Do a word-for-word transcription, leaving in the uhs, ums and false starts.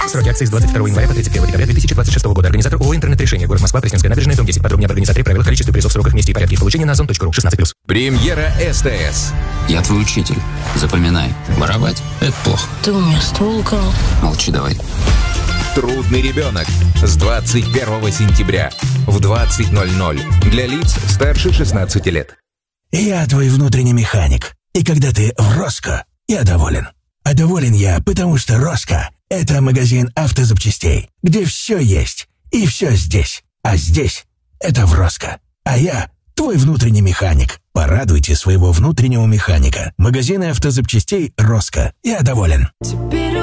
Сроки акции с двадцать второго января по тридцать первое декабря две тысячи двадцать шестого года. Организатор ООО «Интернет-решение». Город Москва, Пресненская набережная, дом десять. Подробнее об организаторе, правилах, количестве призов, сроках, месте и порядке их получения на озон точка ру. шестнадцать плюс. Премьера СТС. Я твой учитель. Запоминай. Воровать – это плохо. Ты у меня ствол украл. Молчи давай. Трудный ребенок. С двадцать первого сентября в двадцать ноль ноль. Для лиц старше шестнадцати лет. Я твой внутренний механик. И когда ты в Роско, я доволен. А доволен я, потому что Роско – это магазин автозапчастей, где все есть и все здесь. А здесь – это в Роско. А я – твой внутренний механик. Порадуйте своего внутреннего механика. Магазины автозапчастей Роско. Я доволен.